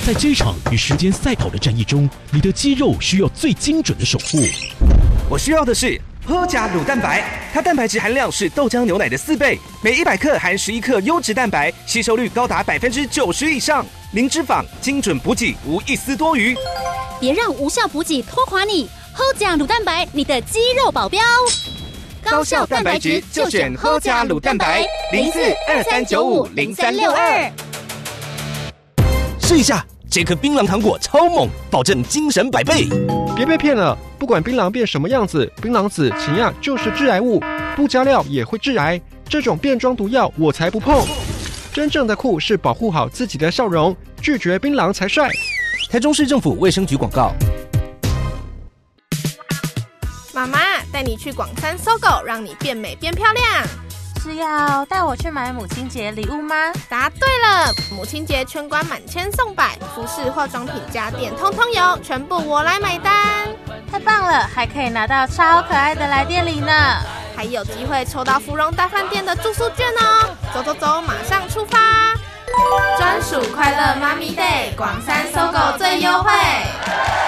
在这场与时间赛跑的战役中，你的肌肉需要最精准的守护。 我需要的是喝甲乳蛋白，它蛋白质含量是豆浆牛奶的4倍，每100克含11克优质蛋白，吸收率高达90%以上，零脂肪，精准补给，无一丝多余。 别让无效补给拖垮你，喝甲乳蛋白，你的肌肉保镖。 高效蛋白质就选喝甲乳蛋白，0423950362。试一下，这颗槟榔糖果超猛，保证精神100倍。 别被骗了，不管槟榔变什么样子，槟榔籽氰胺就是致癌物，不加料也会致癌。这种变装毒药我才不碰。真正的酷是保护好自己的笑容，拒绝槟榔才帅。 台中市政府卫生局广告。 妈妈带你去广三搜狗，让你变美变漂亮。 是要带我去买母亲节礼物吗？ 答对了，母亲节全馆满千送百，服饰、化妆品、家电通通有，全部我来买单。 太棒了，还可以拿到超可爱的来电礼呢， 还有机会抽到芙蓉大饭店的住宿券哦！走走走，马上出发！专属快乐妈咪 day， 广三搜狗最优惠。